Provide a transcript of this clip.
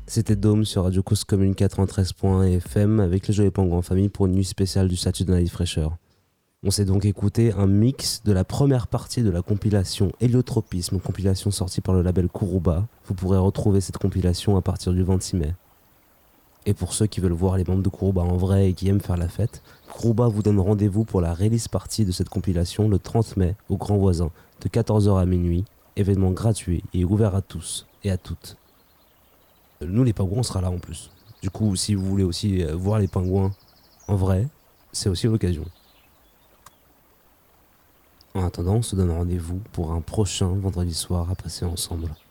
C'était Dôme sur Radio Cause Commune 93.FM avec les Joyeux Pingouins en famille pour une nuit spéciale du Saturday Night Fresher. On s'est donc écouté un mix de la première partie de la compilation Héliotropisme, une compilation sortie par le label Kuruba. Vous pourrez retrouver cette compilation à partir du 26 mai. Et pour ceux qui veulent voir les membres de Kuruba en vrai et qui aiment faire la fête, Kuruba vous donne rendez-vous pour la release party de cette compilation le 30 mai au Grand Voisin, de 14h à minuit, événement gratuit et ouvert à tous et à toutes. Nous les pingouins on sera là en plus. Du coup si vous voulez aussi voir les pingouins en vrai, c'est aussi l'occasion. En attendant, on se donne rendez-vous pour un prochain vendredi soir à passer ensemble.